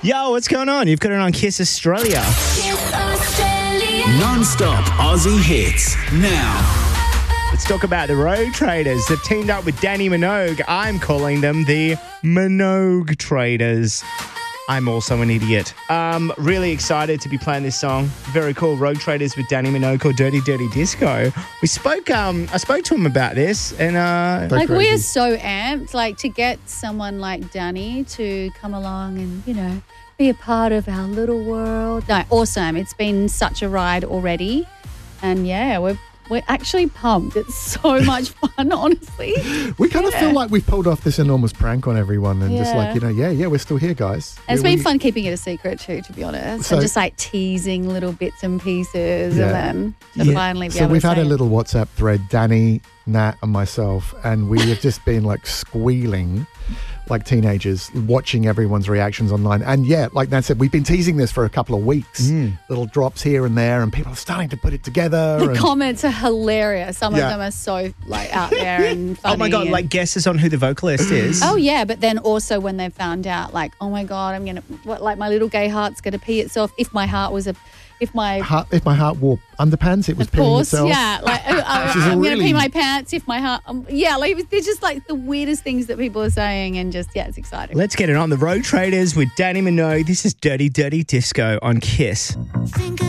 Yo, what's going on? You've got it on Kiss Australia. Kiss Australia. Non-stop Aussie hits. Now. Let's talk about the Road Traders. They've teamed up with Danny Minogue. I'm calling them the Minogue Traders. I'm also an idiot. Really excited to be playing this song. Very cool. Road Traders with Danny Minogue called Dirty Dirty Disco. We spoke, I spoke to him about this and we are so amped, to get someone like Danny to come along and, be a part of our little world. No, awesome. It's been such a ride already. And yeah, we're actually pumped. It's so much fun, honestly. We kind of feel like we've pulled off this enormous prank on everyone and just we're still here, guys. And it's been fun keeping it a secret too, to be honest. So, and just teasing little bits and pieces and then to finally be able to So we've had say a it. little WhatsApp thread, Danny, Nat and myself, and we have just been squealing like teenagers, watching everyone's reactions online. And like Nat said, we've been teasing this for a couple of weeks. Little drops here and there, and people are starting to put it together. The comments are hilarious. Some of them are so out there and funny. oh my God, guesses on who the vocalist is. Oh yeah, but then also when they found out, oh my God, I'm gonna my little gay heart's gonna pee itself. If my heart heart wore underpants, it was peeing itself. Yeah, I'm going to pee my pants if my heart. They're just the weirdest things that people are saying, and just it's exciting. Let's get it on. The Road Traders with Danny Minogue. This is Dirty Dirty Disco on Kiss.